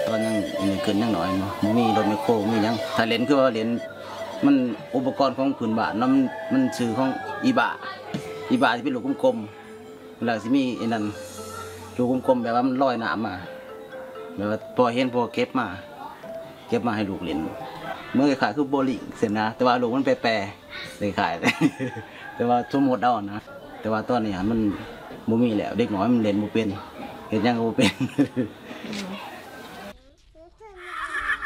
ตอนยังเกินยังหน่อยมันมีรถไมโครมียังถ้าเล่นคือว่าเล่นมันอุปกรณ์ของพื้นบ้านมันชื่อของอีบาที่เป็นลูกกลมๆเวลาสิมีไอ้นั่นลูกกลมๆแบบว่ามันลอยน้ำมาแบบว่าพอเห็นพอเก็บมาให้ลูกเล่นเมื่อขายคือโบลิ่งเสร็จนะแต่ว่าลูกมันแปรเลยขาย แต่ว่าสมมติเอานะแต่ว่าตอนนี้มันบ่มีแล้วเด็กน้อยมันเล่นบ่เป็นเห็นยังบ่เป็น